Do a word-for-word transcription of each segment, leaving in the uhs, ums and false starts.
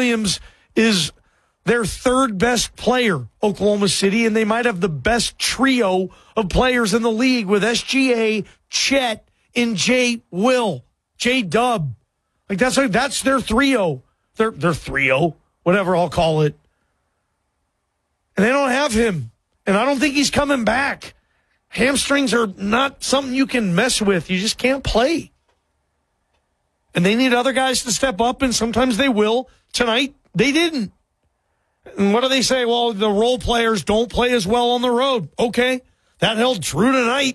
Williams is their third best player, Oklahoma City, and they might have the best trio of players in the league with S G A, Chet, and J. Will, J. Dub. Like that's like that's their trio. Their their trio, whatever I'll call it. And they don't have him. And I don't think he's coming back. Hamstrings are not something you can mess with. You just can't play. And they need other guys to step up, and sometimes they will. Tonight, they didn't. And what do they say? Well, the role players don't play as well on the road. Okay, that held true tonight.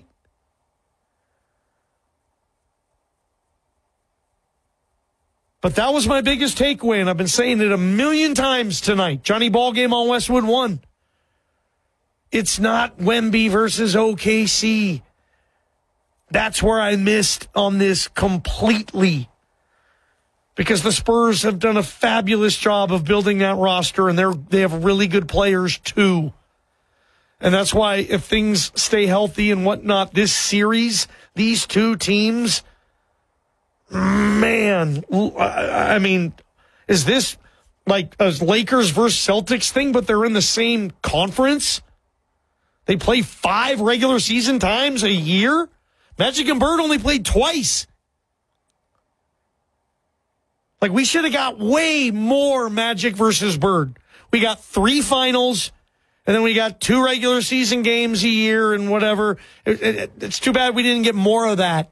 But that was my biggest takeaway, and I've been saying it a million times tonight. Johnny Ballgame on Westwood one. It's not Wemby versus O K C. That's where I missed on this completely. Because the Spurs have done a fabulous job of building that roster, and they're they have really good players too. And that's why if things stay healthy and whatnot, this series, these two teams, man, I mean, is this like a Lakers versus Celtics thing, but they're in the same conference? They play five regular season times a year? Magic and Bird only played twice. Like, we should have got way more Magic versus Bird. We got three finals, and then we got two regular season games a year and whatever. It, it, it's too bad we didn't get more of that.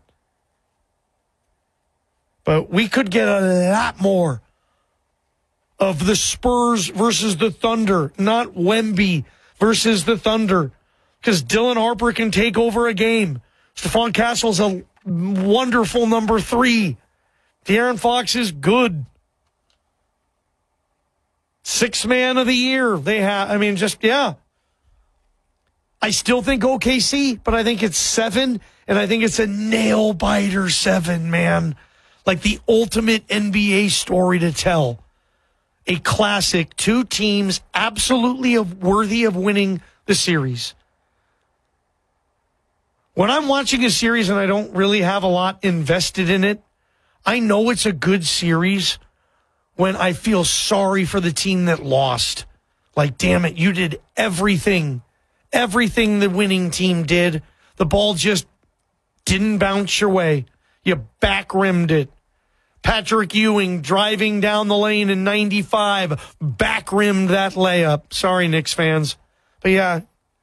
But we could get a lot more of the Spurs versus the Thunder, not Wemby versus the Thunder. Because Dylan Harper can take over a game. Stephon Castle's a wonderful number three. De'Aaron Fox is good. Sixth man of the year. They have, I mean, just, yeah. I still think O K C, but I think it's seven, and I think it's a nail-biter seven, man. Like the ultimate N B A story to tell. A classic, two teams absolutely worthy of winning the series. When I'm watching a series and I don't really have a lot invested in it, I know it's a good series when I feel sorry for the team that lost. Like, damn it, you did everything, everything the winning team did. The ball just didn't bounce your way. You back-rimmed it. Patrick Ewing driving down the lane in ninety-five, back-rimmed that layup. Sorry, Knicks fans. But yeah,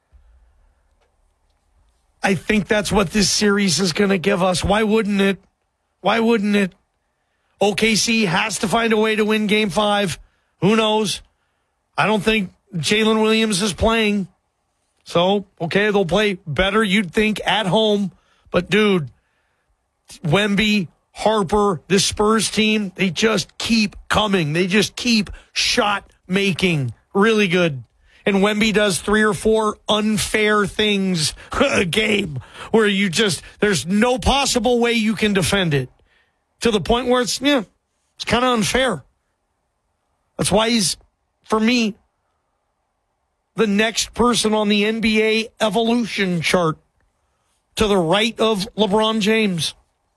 I think that's what this series is going to give us. Why wouldn't it? Why wouldn't it? O K C has to find a way to win game five. Who knows? I don't think Jalen Williams is playing. So, okay, they'll play better, you'd think, at home. But, dude, Wemby, Harper, this Spurs team, they just keep coming. They just keep shot making. Really good. And Wemby does three or four unfair things a game where you just, there's no possible way you can defend it. To the point where it's, yeah, it's kind of unfair. That's why he's, for me, the next person on the N B A evolution chart to the right of LeBron James.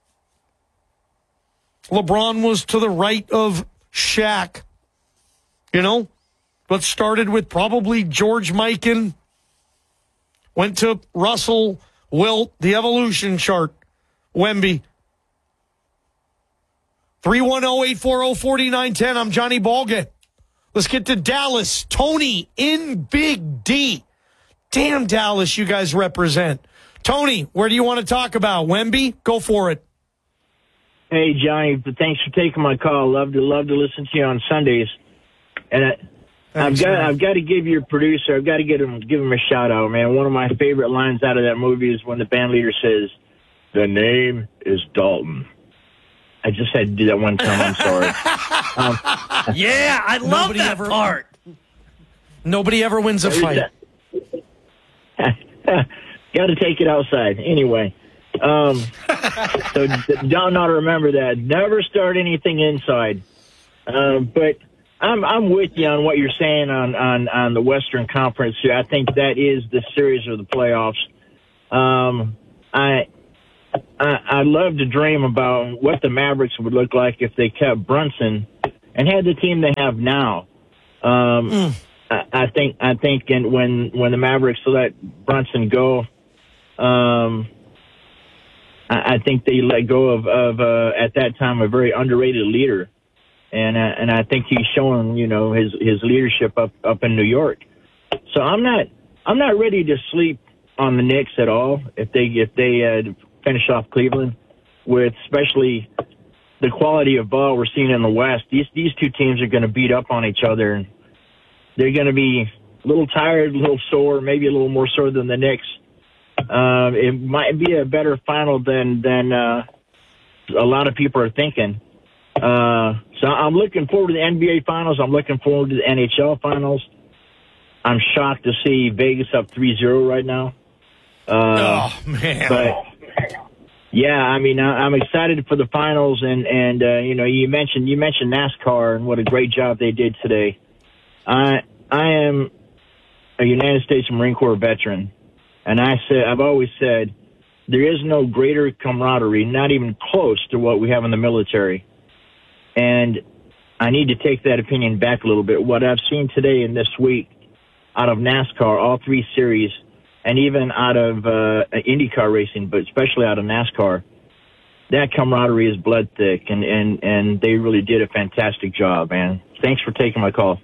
LeBron was to the right of Shaq. You know? But started with probably George Mikan, went to Russell, Wilt, the evolution chart, Wemby. three one zero, eight four zero, four nine one zero. I'm Johnny Ballgame. Let's get to Dallas. Tony in Big D. Damn, Dallas, you guys represent. Tony, where do you want to talk about? Wemby? Go for it. Hey, Johnny, thanks for taking my call. Love to love to listen to you on Sundays. And I, I've got man. I've got to give your producer, I've got to give him give him a shout out, man. One of my favorite lines out of that movie is when the band leader says, "The name is Dalton." I just had to do that one time. I'm sorry. um, yeah, I love that ever, part. Nobody ever wins a fight. Got to take it outside anyway. Um, so John ought to remember that. Never start anything inside. Um, but I'm I'm with you on what you're saying on, on, on the Western Conference. I think that is the series of the playoffs. Um, I, I I love to dream about what the Mavericks would look like if they kept Brunson and had the team they have now, um, mm. I, I think I think and when when the Mavericks let Brunson go, um, I, I think they let go of, of uh, at that time a very underrated leader, and uh, and I think he's shown you know his his leadership up up in New York. So I'm not I'm not ready to sleep on the Knicks at all if they if they uh, finish off Cleveland with especially the quality of ball we're seeing in the West. These these two teams are going to beat up on each other, and they're going to be a little tired, a little sore, maybe a little more sore than the Knicks. Uh, it might be a better final than than uh, a lot of people are thinking. Uh, so I'm looking forward to the N B A Finals. I'm looking forward to the N H L Finals. I'm shocked to see Vegas up three zero right now. Uh, oh, man. But, yeah, I mean, I'm excited for the finals. And, and uh, you know, you mentioned you mentioned NASCAR and what a great job they did today. I I am a United States Marine Corps veteran. And I said, I've always said there is no greater camaraderie, not even close to what we have in the military. And I need to take that opinion back a little bit. What I've seen today and this week out of NASCAR, all three series, and even out of uh, IndyCar racing, but especially out of NASCAR, that camaraderie is blood thick, and, and, and they really did a fantastic job, man. Thanks for taking my call.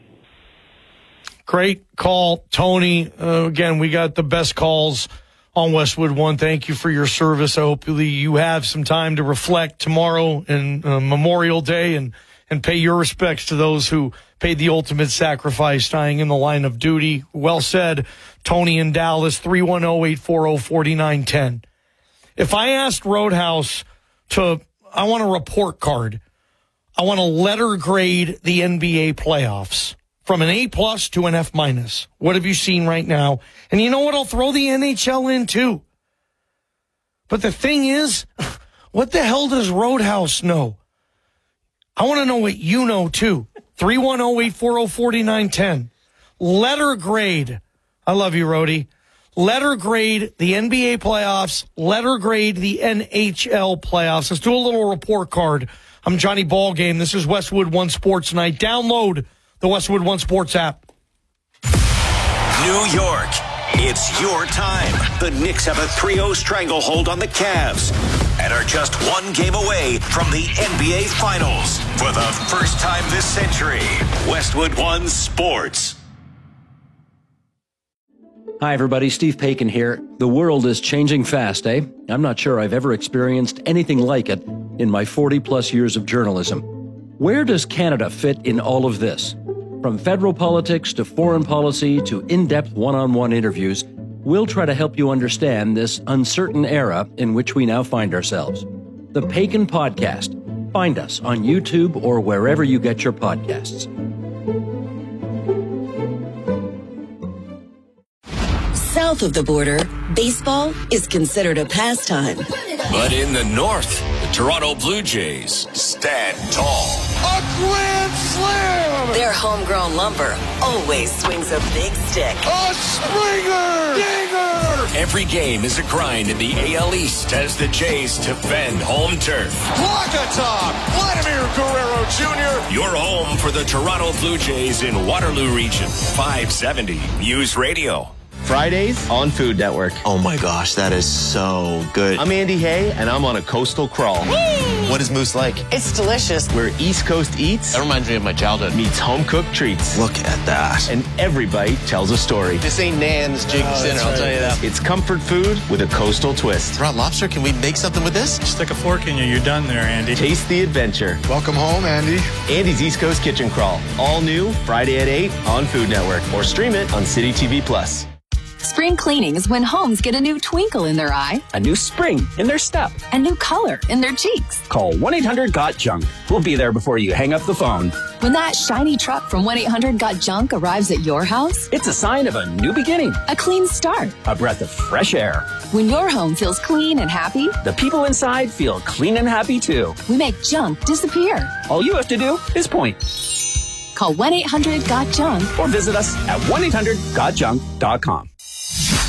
Great call, Tony. Uh, again, we got the best calls on Westwood One. Thank you for your service. Hopefully you have some time to reflect tomorrow and uh, Memorial Day and, and pay your respects to those who paid the ultimate sacrifice, dying in the line of duty. Well said, Tony in Dallas, three one zero, eight four zero, four nine one zero. If I asked Roadhouse to, I want a report card, I want to letter grade the N B A playoffs from an A plus to an F minus. What have you seen right now? And you know what? I'll throw the N H L in too. But the thing is, what the hell does Roadhouse know? I want to know what you know too. three one zero, eight four zero, four nine one zero. Letter grade. I love you, Rody. Letter grade the N B A playoffs. Letter grade the N H L playoffs. Let's do a little report card. I'm Johnny Ballgame. This is Westwood One Sports Night. Download the Westwood One Sports app. New York, it's your time. The Knicks have a three oh stranglehold on the Cavs and are just one game away from the N B A Finals. For the first time this century, Westwood One Sports. Hi, everybody. Steve Paikin here. The world is changing fast, eh? I'm not sure I've ever experienced anything like it in my forty-plus years of journalism. Where does Canada fit in all of this? From federal politics to foreign policy to in-depth one-on-one interviews, we'll try to help you understand this uncertain era in which we now find ourselves. The Paikin Podcast. Find us on YouTube or wherever you get your podcasts. South of the border, baseball is considered a pastime. But in the north, the Toronto Blue Jays stand tall. A grand slam! Their homegrown lumber always swings a big stick. A Springer! Dinger! Every game is a grind in the A L East as the Jays defend home turf. Walk-a-top! Vladimir Guerrero Junior Your home for the Toronto Blue Jays in Waterloo Region. five seventy News Radio. Fridays on Food Network. Oh my gosh, that is so good. I'm Andy Hay, and I'm on a coastal crawl. Woo! What is Moose like? It's delicious. Where East Coast eats. That reminds me of my childhood. Meets home-cooked treats. Look at that. And every bite tells a story. This ain't Nan's Jig oh, Dinner, I'll right. tell you that. It's comfort food with a coastal twist. Brought lobster, can we make something with this? Stick a fork in you, you're done there, Andy. Taste the adventure. Welcome home, Andy. Andy's East Coast Kitchen Crawl. All new, Friday at eight on Food Network. Or stream it on City T V Plus. Spring cleaning is when homes get a new twinkle in their eye, a new spring in their step, a new color in their cheeks. Call one eight hundred got junk. We'll be there before you hang up the phone. When that shiny truck from one eight hundred got junk arrives at your house, it's a sign of a new beginning, a clean start, a breath of fresh air. When your home feels clean and happy, the people inside feel clean and happy too. We make junk disappear. All you have to do is point. Call one eight hundred got junk or visit us at one eight hundred got junk dot com.